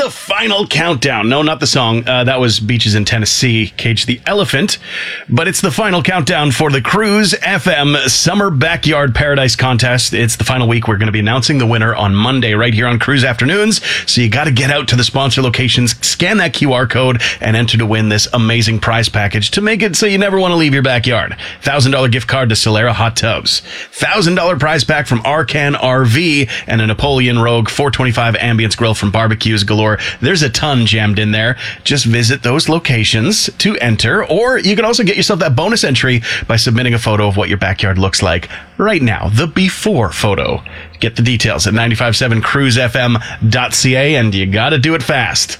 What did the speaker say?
the final countdown. No, not the song. That was Beaches in Tennessee, Cage the Elephant. But it's the final countdown for the Cruise FM Summer Backyard Paradise Contest. It's the final week. We're going to be announcing the winner on Monday right here on Cruise Afternoons. So you got to get out to the sponsor locations, scan that QR code, and enter to win this amazing prize package to make it so you never want to leave your backyard. $1,000 gift card to Solera Hot Tubs. $1,000 prize pack from Arcan RV and a Napoleon Rogue 425 Ambience Grill from Barbecues Galore. There's a ton jammed in there. Just visit those locations to enter, or you can also get yourself that bonus entry by submitting a photo of what your backyard looks like right now, the before photo. Get the details at 957cruisefm.ca, and you gotta do it fast.